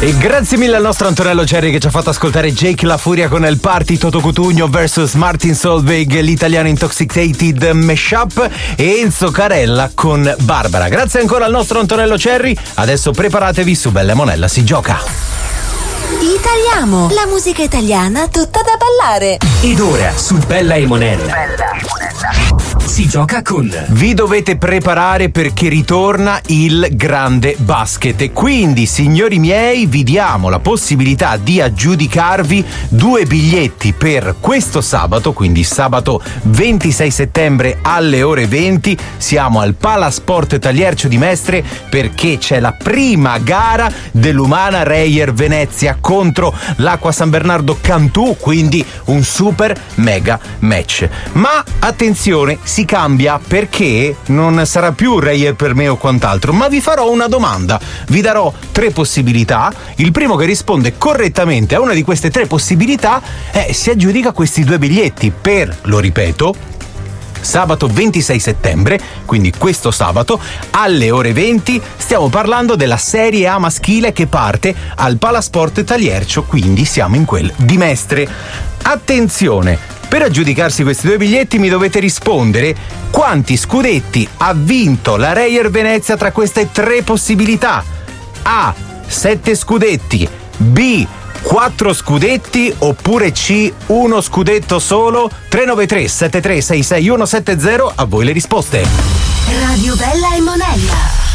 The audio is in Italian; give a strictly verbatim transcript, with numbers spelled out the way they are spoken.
E grazie mille al nostro Antonello Cerri che ci ha fatto ascoltare Jake La Furia con El Party, Toto Cutugno versus Martin Solveig, l'italiano Intoxicated Mashup, e Enzo Carella con Barbara. Grazie ancora al nostro Antonello Cerri. Adesso preparatevi, su Bella e Monella si gioca. Italiamo, la musica italiana tutta da ballare. Ed ora su Bella e Monella, Bella e Monella si gioca con. Vi dovete preparare perché ritorna il grande basket e quindi, signori miei, vi diamo la possibilità di aggiudicarvi due biglietti per questo sabato, quindi sabato ventisei settembre alle ore venti. Siamo al Palasport Taliercio di Mestre perché c'è la prima gara dell'Umana Reyer Venezia contro l'Acqua San Bernardo Cantù, quindi un super mega match. Ma attenzione, si cambia perché non sarà più Reyer per me o quant'altro, ma vi farò una domanda. Vi darò tre possibilità. Il primo che risponde correttamente a una di queste tre possibilità eh, si aggiudica questi due biglietti per, lo ripeto, sabato ventisei settembre, quindi questo sabato alle ore venti. Stiamo parlando della Serie A maschile che parte al Palasport Taliercio, quindi siamo in quel di Mestre. Attenzione, per aggiudicarsi questi due biglietti mi dovete rispondere quanti scudetti ha vinto la Reyer Venezia tra queste tre possibilità. A, sette scudetti, B, quattro scudetti, oppure C, uno scudetto solo. Tre nove tre sette tre sei sei uno sette zero, a voi le risposte. Radio Bella e Monella.